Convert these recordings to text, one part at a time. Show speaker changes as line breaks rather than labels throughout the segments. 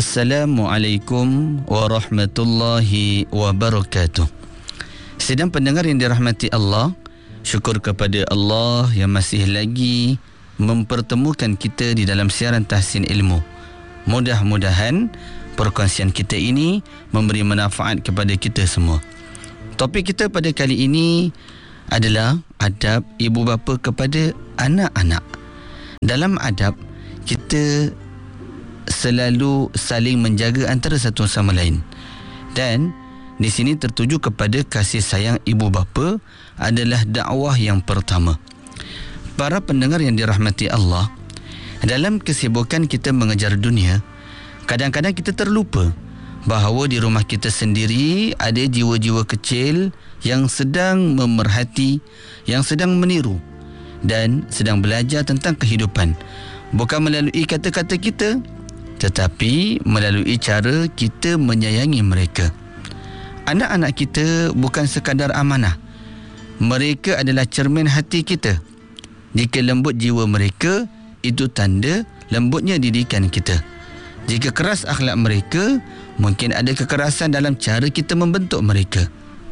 Assalamualaikum warahmatullahi wabarakatuh. Sedang pendengar yang dirahmati Allah, syukur kepada Allah yang masih lagi mempertemukan kita di dalam siaran Tahsin Ilmu. Mudah-mudahan perkongsian kita ini memberi manfaat kepada kita semua. Topik kita pada kali ini adalah adab ibu bapa kepada anak-anak. Dalam adab, kita selalu saling menjaga antara satu sama lain. Dan di sini tertuju kepada kasih sayang ibu bapa adalah dakwah yang pertama. Para pendengar yang dirahmati Allah, dalam kesibukan kita mengejar dunia, kadang-kadang kita terlupa bahawa di rumah kita sendiri ada jiwa-jiwa kecil yang sedang memerhati, yang sedang meniru dan sedang belajar tentang kehidupan. Bukan melalui kata-kata kita, tetapi melalui cara kita menyayangi mereka. Anak-anak kita bukan sekadar amanah. Mereka adalah cermin hati kita. Jika lembut jiwa mereka, itu tanda lembutnya didikan kita. Jika keras akhlak mereka, mungkin ada kekerasan dalam cara kita membentuk mereka.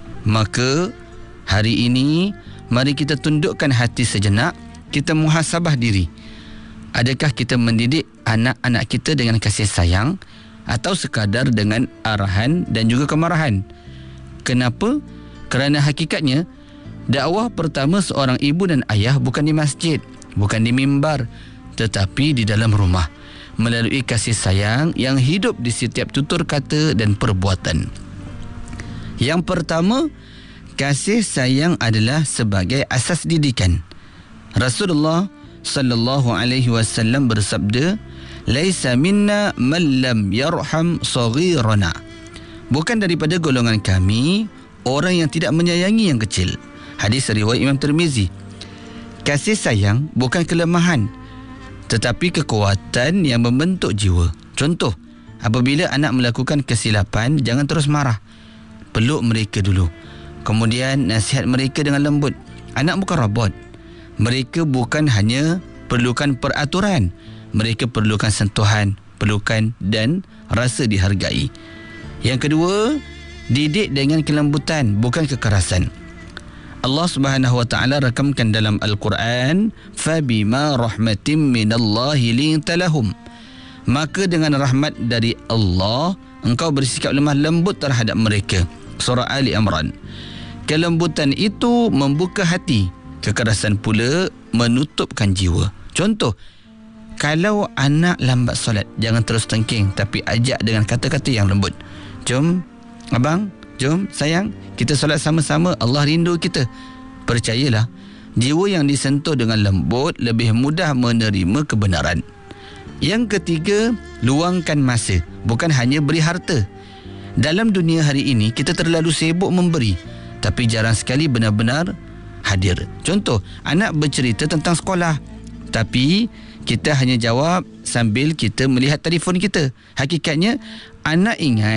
Maka, hari ini, mari kita tundukkan hati sejenak, kita muhasabah diri. Adakah kita mendidik anak-anak kita dengan kasih sayang atau sekadar dengan arahan dan juga kemarahan? Kenapa? Kerana hakikatnya, dakwah pertama seorang ibu dan ayah bukan di masjid, bukan di mimbar, tetapi di dalam rumah, melalui kasih sayang yang hidup di setiap tutur kata dan perbuatan. Yang pertama, kasih sayang adalah sebagai asas didikan. Rasulullah sallallahu alaihi wasallam bersabda, "Laisa minna man lam yarham saghirana." Bukan daripada golongan kami orang yang tidak menyayangi yang kecil. Hadis riwayat Imam Tirmizi. Kasih sayang bukan kelemahan, tetapi kekuatan yang membentuk jiwa. Contoh, apabila anak melakukan kesilapan, jangan terus marah. Peluk mereka dulu. Kemudian nasihat mereka dengan lembut. Anak bukan robot. Mereka bukan hanya perlukan peraturan, mereka perlukan sentuhan, pelukan dan rasa dihargai. Yang kedua, didik dengan kelembutan, bukan kekerasan. Allah Subhanahu wa taala rakamkan dalam Al-Quran, "Fabima rahmatin minallahi linta lahum." Maka dengan rahmat dari Allah, engkau bersikap lemah lembut terhadap mereka. Surah Ali Imran. Kelembutan itu membuka hati. Kekerasan pula menutupkan jiwa. Contoh, kalau anak lambat solat, jangan terus tengking, tapi ajak dengan kata-kata yang lembut. Jom abang, jom sayang, kita solat sama-sama, Allah rindu kita. Percayalah, jiwa yang disentuh dengan lembut lebih mudah menerima kebenaran. Yang ketiga, luangkan masa, bukan hanya beri harta. Dalam dunia hari ini, kita terlalu sibuk memberi, tapi jarang sekali benar-benar hadir. Contoh, anak bercerita tentang sekolah, tapi kita hanya jawab sambil kita melihat telefon kita. Hakikatnya, anak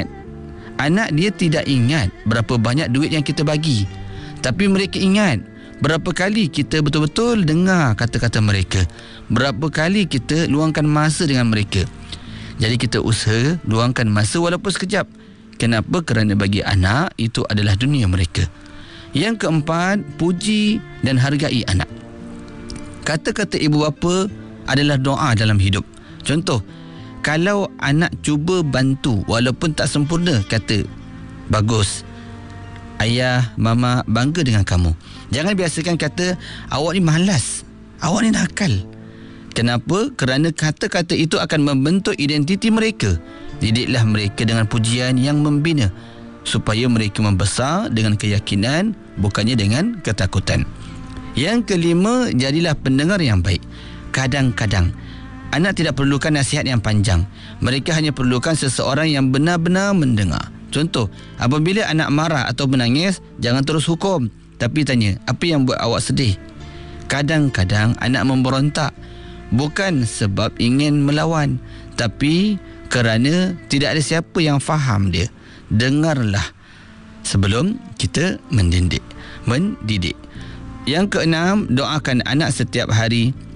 dia tidak ingat berapa banyak duit yang kita bagi, tapi mereka ingat berapa kali kita betul-betul dengar kata-kata mereka, berapa kali kita luangkan masa dengan mereka. Jadi kita usaha luangkan masa walaupun sekejap. Kenapa? Kerana bagi anak, itu adalah dunia mereka. Yang keempat, puji dan hargai anak. Kata-kata ibu bapa adalah doa dalam hidup. Contoh, kalau anak cuba bantu walaupun tak sempurna, kata, "Bagus, ayah, mama bangga dengan kamu." Jangan biasakan kata, "Awak ni malas, awak ni nakal." Kenapa? Kerana kata-kata itu akan membentuk identiti mereka. Didiklah mereka dengan pujian yang membina, supaya mereka membesar dengan keyakinan, bukannya dengan ketakutan. Yang kelima, jadilah pendengar yang baik. Kadang-kadang anak tidak perlukan nasihat yang panjang. Mereka hanya perlukan seseorang yang benar-benar mendengar. Contoh, apabila anak marah atau menangis, jangan terus hukum, tapi tanya, "Apa yang buat awak sedih?" Kadang-kadang anak memberontak bukan sebab ingin melawan, tapi kerana tidak ada siapa yang faham dia. Dengarlah sebelum kita mendidik. Yang keenam, doakan anak setiap hari.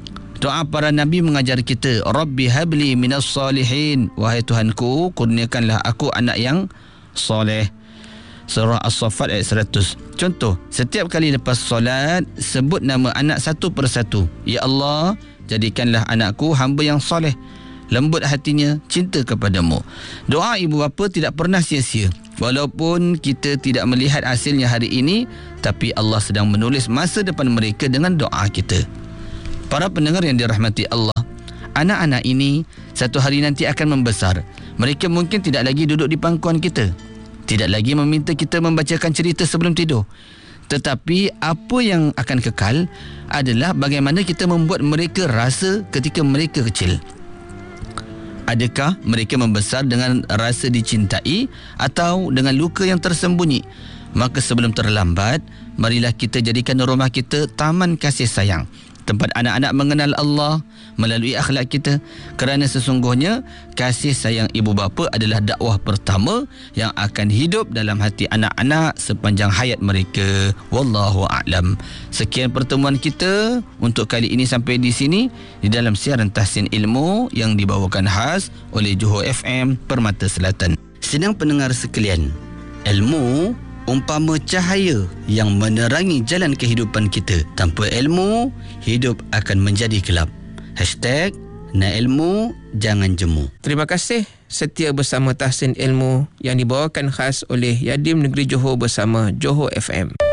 Doa para nabi mengajar kita, Rabbi habli minas salihin, wahai Tuhanku, kurniakanlah aku anak yang soleh. Surah As-Saffat ayat 100. Contoh, setiap kali lepas solat, sebut nama anak satu persatu. Ya Allah, jadikanlah anakku hamba yang soleh, lembut hatinya, cinta kepadamu. Doa ibu bapa tidak pernah sia-sia. Walaupun kita tidak melihat hasilnya hari ini, tapi Allah sedang menulis masa depan mereka dengan doa kita. Para pendengar yang dirahmati Allah, anak-anak ini satu hari nanti akan membesar. Mereka mungkin tidak lagi duduk di pangkuan kita, tidak lagi meminta kita membacakan cerita sebelum tidur. Tetapi apa yang akan kekal adalah bagaimana kita membuat mereka rasa ketika mereka kecil. Adakah mereka membesar dengan rasa dicintai atau dengan luka yang tersembunyi? Maka sebelum terlambat, marilah kita jadikan rumah kita taman kasih sayang, tempat anak-anak mengenal Allah melalui akhlak kita. Kerana sesungguhnya kasih sayang ibu bapa adalah dakwah pertama yang akan hidup dalam hati anak-anak sepanjang hayat mereka. Wallahu a'lam. Sekian pertemuan kita untuk kali ini sampai di sini di dalam siaran Tahsin Ilmu yang dibawakan khas oleh Johor FM Permata Selatan. Sedang pendengar sekalian, ilmu umpama cahaya yang menerangi jalan kehidupan kita. Tanpa ilmu, hidup akan menjadi gelap. #Nak ilmu, jangan jemu.
Terima kasih setia bersama Tahsin Ilmu yang dibawakan khas oleh Yadim Negeri Johor bersama Johor FM.